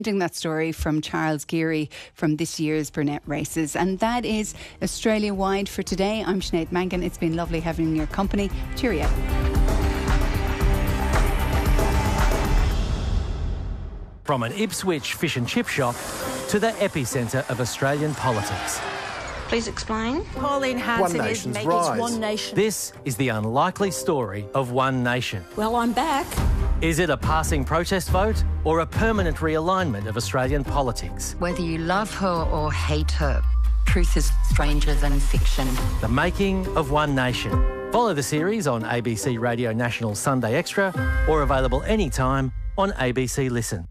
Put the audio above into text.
Reading that story from Charles Geary from this year's Burnett races. And that is Australia-wide for today. I'm Sinead Mangan. It's been lovely having your company. Cheerio. From an Ipswich fish and chip shop to the epicentre of Australian politics. Please explain. Pauline Hanson is making One Nation. This is the unlikely story of One Nation. Well, I'm back. Is it a passing protest vote or a permanent realignment of Australian politics? Whether you love her or hate her, truth is stranger than fiction. The making of One Nation. Follow the series on ABC Radio National Sunday Extra or available anytime on ABC Listen.